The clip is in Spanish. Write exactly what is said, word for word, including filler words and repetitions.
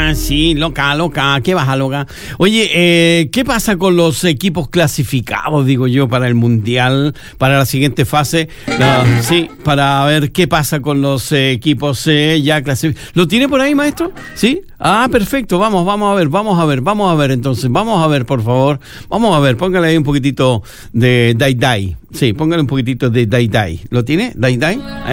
Ah, sí, loca, loca, ¿qué vas a loca? Oye, eh, ¿qué pasa con los equipos clasificados, digo yo, para el Mundial, para la siguiente fase? La, sí, para ver qué pasa con los eh, equipos eh, ya clasificados. ¿Lo tiene por ahí, maestro? ¿Sí? Ah, perfecto, vamos, vamos a ver, vamos a ver, vamos a ver entonces, vamos a ver, por favor, vamos a ver, póngale ahí un poquitito de Dai Dai, sí, póngale un poquitito de Dai Dai, ¿lo tiene? Dai Dai.